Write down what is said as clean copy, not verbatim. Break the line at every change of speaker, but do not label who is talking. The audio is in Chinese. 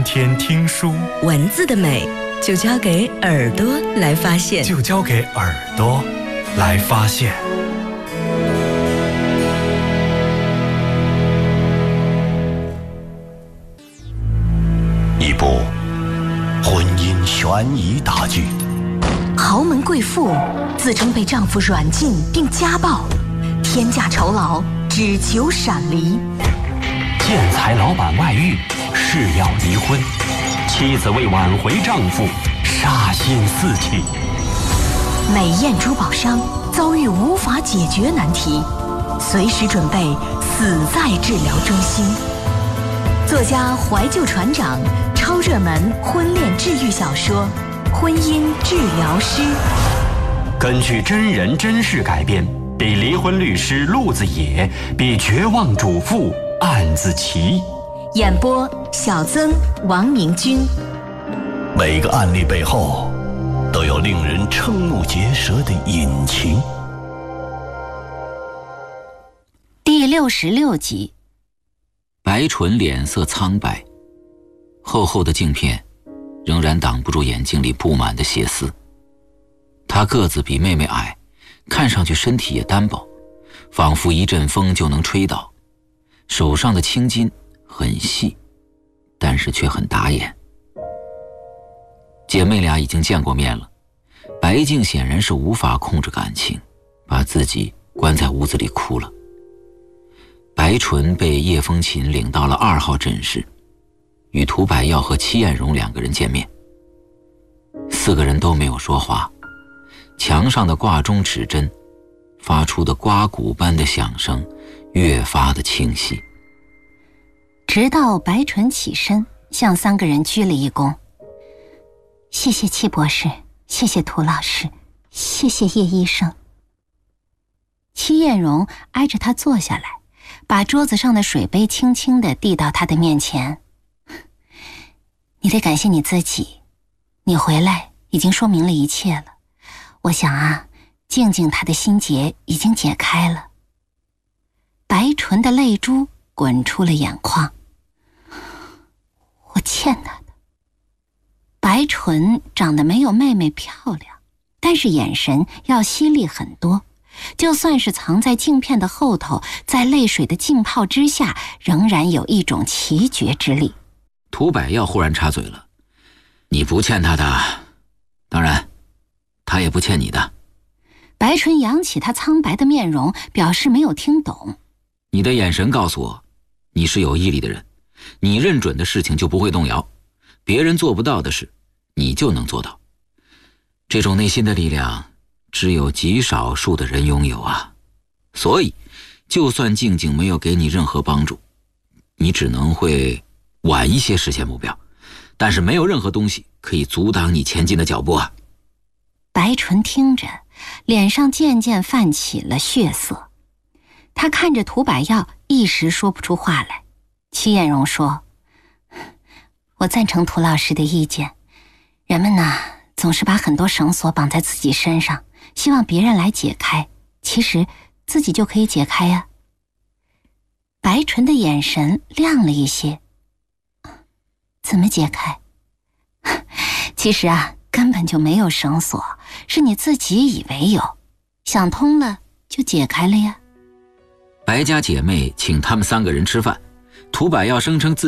天天听书，
文字的美就交给耳朵来发现，
就交给耳朵来发现。
一部婚姻悬疑大剧，
豪门贵妇自称被丈夫软禁并家暴，天价酬劳只求闪离。
建材老板外遇，誓要离婚，妻子为挽回丈夫杀心四起。
美艳珠宝商遭遇无法解决难题，随时准备死在治疗中心。作家怀旧船长超热门婚恋治愈小说《婚姻治疗师》，
根据真人真事改编，比离婚律师陆子野，比绝望主妇案子奇。
演播小曾、王明君。
每个案例背后都有令人瞠目结舌的隐情。
第66集。白纯脸色苍白，厚厚的镜片仍然挡不住眼睛里布满的血丝。她个子比妹妹矮，看上去身体也单薄，仿佛一阵风就能吹倒。手上的青筋很细，但是却很打眼。姐妹俩已经见过面了，白静显然是无法控制感情，把自己关在屋子里哭了。白纯被叶风琴领到了2号诊室，与涂百耀和戚艳荣2个人见面。4个人都没有说话，墙上的挂钟指针发出的刮骨般的响声越发的清晰。
直到白纯起身向3个人鞠了一躬，谢谢戚博士，谢谢涂老师，谢谢叶医生。戚艳荣挨着他坐下来，把桌子上的水杯轻轻地递到他的面前。你得感谢你自己，你回来已经说明了一切了。我想啊，静静她的心结已经解开了。白纯的泪珠滚出了眼眶。我欠她的。白纯长得没有妹妹漂亮，但是眼神要犀利很多，就算是藏在镜片的后头，在泪水的浸泡之下，仍然有一种奇绝之力。
涂百耀忽然插嘴了，你不欠他的，当然他也不欠你的。
白纯扬起他苍白的面容，表示没有听懂。
你的眼神告诉我，你是有毅力的人，你认准的事情就不会动摇，别人做不到的事你就能做到。这种内心的力量只有极少数的人拥有啊，所以就算静静没有给你任何帮助，你只能会晚一些实现目标，但是没有任何东西可以阻挡你前进的脚步啊。
白纯听着，脸上渐渐泛起了血色。他看着涂百耀，一时说不出话来。戚艳荣说，我赞成涂老师的意见，人们呢，总是把很多绳索绑在自己身上，希望别人来解开，其实自己就可以解开呀。白纯的眼神亮了一些。怎么解开？其实啊，根本就没有绳索，是你自己以为有，想通了就解开了呀。
白家姐妹请他们3个人吃饭，涂百耀声称自己